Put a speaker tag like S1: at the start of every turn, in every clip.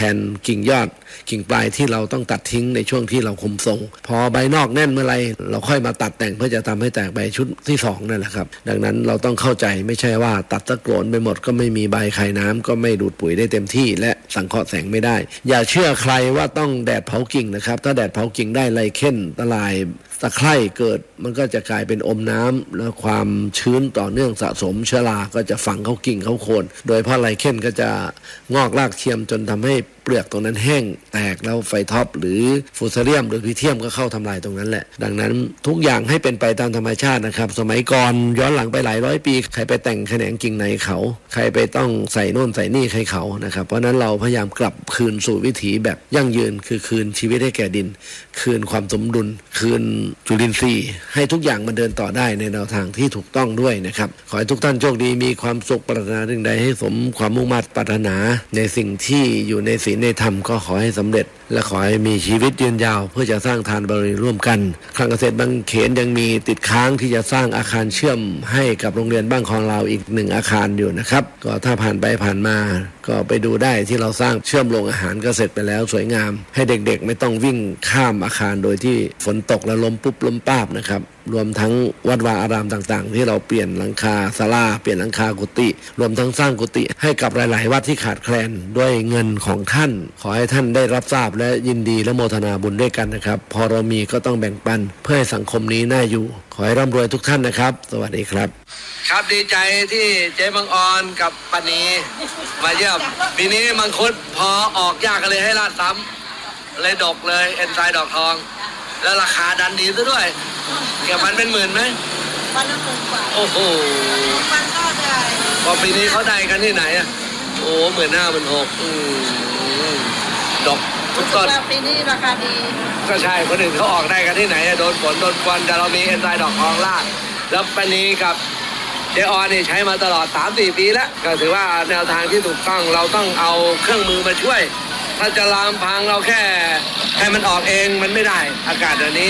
S1: นกิ่งยอดกิ่งปลายที่เราต้องตัดทิ้งในช่วงที่เราคุมทรงพอใบนอกแน่นเมื่อไรเราค่อยมาตัดแต่งเพื่อจะทำให้แตกใบชุดที่2นั่นแหละครับดังนั้นเราต้องเข้าใจไม่ใช่ว่าตัดตะโกนไปหมดก็ไม่มีใบคายน้ำก็ไม่ดูดปุ๋ยได้เต็มที่และสังเคราะห์แสงไม่ได้อย่าเชื่อใครว่าต้องแดดเผากิ่งนะครับถ้าแดดเผากิ่งได้ไลเคนตะลายตะไคร่เกิดมันก็จะกลายเป็นอมน้ำแล้วความชื้นต่อเนื่องสะสมเชื้อราก็จะฝังเข้ากิ่งเข้าโคนโดยเพราะไลเคนก็จะงอกรากเทียมจนทำให้เปลือกตรงนั้นแห้งแตกแล้วไฟท็อปหรือฟูซาเรียมหรือพิเทียมก็เข้าทำลายตรงนั้นแหละดังนั้นทุกอย่างให้เป็นไปตามธรรมชาตินะครับสมัยก่อนย้อนหลังไปหลายร้อยปีใครไปแต่งแขนงกิ่งในเขาใครไปต้องใส่โน่นใส่นี่ให้เขานะครับเพราะนั้นเราพยายามกลับคืนสู่วิถีแบบยั่งยืนคือคืนชีวิตให้แก่ดินคืนความสมดุลคืนจุลินทรีย์ให้ทุกอย่างมันเดินต่อได้ในแนวทางที่ถูกต้องด้วยนะครับขอให้ทุกท่านโชคดีมีความสุขปรารถนาสิ่งใดให้สมความมุ่งมั่นปรารถนาในสิ่งที่อยู่ในศีลในธรรมก็ขอให้สำเร็จและขอให้มีชีวิตยืนยาวเพื่อจะสร้างทานบารมีร่วมกันคลังเกษตรบางเขนยังมีติดค้างที่จะสร้างอาคารเชื่อมให้กับโรงเรียนบ้านคลองลาวอีก1อาคารอยู่นะครับก็ถ้าผ่านไปผ่านมาก็ไปดูได้ที่เราสร้างเชื่อมโรงอาหารก็เสร็จไปแล้วสวยงามให้เด็กๆไม่ต้องวิ่งข้ามอาคารโดยที่ฝนตกแล้วล้มปุ๊บล้มป้าบนะครับรวมทั้งวัดวาอารามต่างๆที่เราเปลี่ยนหลังคาศาลาเปลี่ยนหลังคากุฏิรวมทั้งสร้างกุฏิให้กับหลายๆวัดที่ขาดแคลนด้วยเงินของท่านขอให้ท่านได้รับทราบและยินดีและโมทนาบุญด้วยกันนะครับพอเรามีก็ต้องแบ่งปันเพื่อให้สังคมนี้น่าอยู่ขอให้ร่ำรวยทุกท่านนะครับสวัสดีครับ
S2: ครับดีใจที่เจ๊บังออนกับปานีมาเยี่ยมปีนี้มังคุดพอออกยากกันเลยให้ราดซ้ำเลยดกเลยเอ็นไซด์ดอกทองแล้วราคาดันดีซะด้วยเก็บมันเป็นหมื่นไหม
S3: วันละ10,000 กว่า
S2: โอ้โห
S3: มันก็ได้
S2: พอปีนี้เขาได้กันที่ไหนอ่ะโอ้15,000-16,000ดอกทุกต้น
S3: ปีนี้ราคาดี
S2: ก็ใช่คนอื่นเขาออกได้กันที่ไหนโดนฝนโดนควันแต่เรามีเอ็นไซด์ดอกทองลาดแล้วปานีกับเจออนนี่ใช้มาตลอด 3-4 ปีแล้วก็ถือว่าแนวทางที่ถูกต้องเราต้องเอาเครื่องมือมาช่วยถ้าจะลามพังเราแค่ให้มันออกเองมันไม่ได้อากาศแบบนี้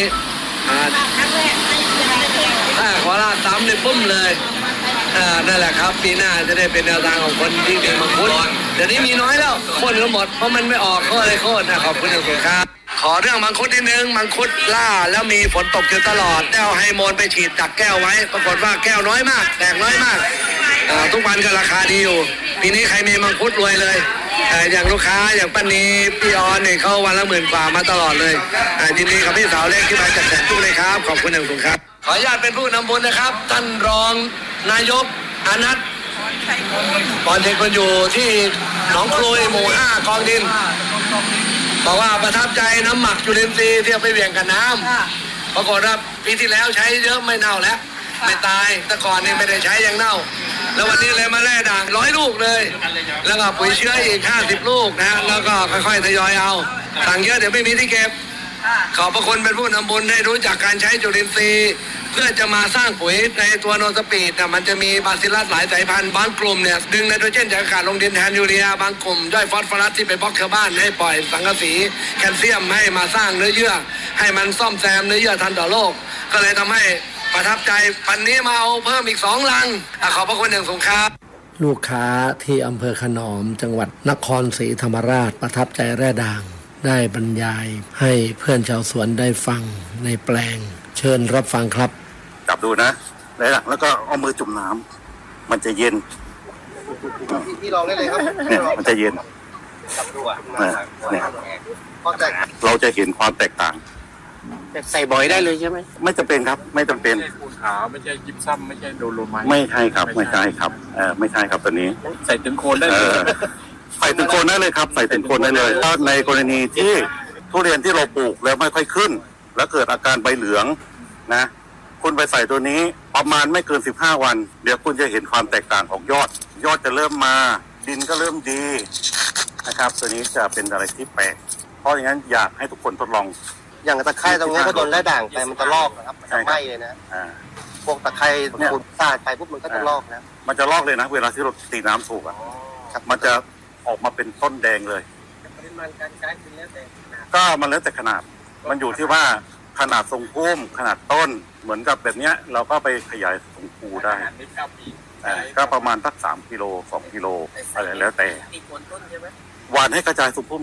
S2: ถ้าขอลาดซ้ำเนี่ยปุ้มเลยนั่นแหละครับปีหน้าจะได้เป็นแนวทางของคนที่มีมังคุดเดี๋ยวนี้มีน้อยแล้วโค่นก็หมดเพราะมันไม่ออกเขาเลยโค่นขอบคุณอย่างสูงครับขอเรื่องมังคุดนิดนึงมังคุดล่าแล้วมีฝนตกอยู่ตลอดแก้วไฮโมนไปฉีดจากแก้วไว้ปรากฏว่าแก้วน้อยมากแตกน้อยมากทุกวันก็ราคาดีอยู่ปีนี้ใครมีมังคุดรวยเลยอย่างลูกค้าอย่างป้านีพี่ออนเนี่ยเขาวันละ10,000 กว่ามาตลอดเลยยินดีกับพี่สาวเล็กที่มาจากแสนทุกเลยครับขอบคุณอย่างสูงครับขออนุญาตเป็นผู้นำบุญนะครับท่านรองนายกอนัทปอนเทคคนอยู่ที่หนองกลวยหมู่5กองดินบอกว่าประทับใจน้ำหมักจุลินทรีย์ที่เอาไปเบี่ยงกับน้ำปรากฏว่าปีที่แล้วใช้เยอะไม่เน่าแล้วไม่ตายแต่ก่อนนี่ไม่ได้ใช้ยังเน่าแล้ววันนี้เลยมาแล่ด่าง100 ลูกเลยแล้วก็ปุ๋ยเชื้ออีก50 ลูกนะแล้วก็ค่อยๆทยอยเอาสั่งเยอะเดี๋ยวไม่มีที่เก็บขอบพระคุณเป็นผู้นำบุญให้รู้จักการใช้จุลินทรีย์เพื่อจะมาสร้างปุ๋ยในตัวโนสปีดมันจะมีบาซิลัสหลายสายพันธุ์บางกลุ่มเนี่ยดึงไนโตรเจนจากอากาศลงดินแทนยูเรียบางกลุ่มย่อยฟอสฟอรัสที่ไปบล็อกชาวบ้านให้ปล่อยสังกะสีแคลเซียมให้มาสร้างเนื้อเยื่อให้มันซ่อมแซมเนื้อเยื่อทันต่อโรคก็เลยทำให้ประทับใจปันนี้มาเอาเพิ่มอีก2 ลังขอบพระคุณอย่างสูงครับ
S1: ลูกค้าที่อำเภอขนอมจังหวัดนครศรีธรรมราชประทับใจแร่ด่างได้บรรยายให้เพื่อนชาวสวนได้ฟังในแปลงเชิญรับฟังครับ
S4: จับดูนะแล้วก็เอามือจุ่มน้ำมันจะเย็น
S2: ที่ลองได้เลยครับ
S4: เนี่ยมันจะเย็น
S2: จับดู
S4: เนี่ยเราจะเห็นความแตกต่าง
S2: ใส่บ่อยได้เลยใช่ไหม
S4: ไม่จำเป็นครับไม่จำเป็น
S5: ปูนขาวไม่ใช่ยิปซัมไม่ใช่โดโลไมต์
S4: ไม่ใช่ครับไม่ใช่ครับไม่ใช่ครับตัวนี้
S5: ใส่ถึงโคนได้เลย
S4: ใส่ถึงโคนได้เลยครับใส่ถึงโคนได้เลยถ้าในกรณีที่ทุเรียนที่เราปลูกแล้วไม่ค่อยขึ้นแล้วเกิดอาการใบเหลืองนะคุณไปใส่ตัวนี้ประมาณไม่เกิน15 วันเดี๋ยวคุณจะเห็นความแตกต่างของยอดจะเริ่มมาดินก็เริ่มดีนะครับตัวนี้จะเป็นอะไรที่แปลกเพราะอย่างนั้นอยากให้ทุกคนทดลอง
S2: อย่างตะไคร้ตรงนี้ก็โดนแร่ด่างไปมันจะลอกนะครับมันจะไหม้เลยนะพวกตะไคร้ขุดสาดไปปุ๊บมันก็จะลอกนะ
S4: มันจะลอกเลยนะเวลาที่เราตีน้ำถูกมันจะออกมาเป็นต้นแดงเลย
S2: ปริมาณการใช้คือแล้วแต่
S4: ก็มันแล้วแต่ขนาดมันอยู่ที่ว่าขนาดทรงพุ่มขนาดต้นเหมือนกับแบบเนี้ยเราก็ไปขยายทรงภูได้ก็ประมาณสัก3 กิโล 2 กิโลอะไรแล้วแต่หวานให้กระจายทรงพุ่ม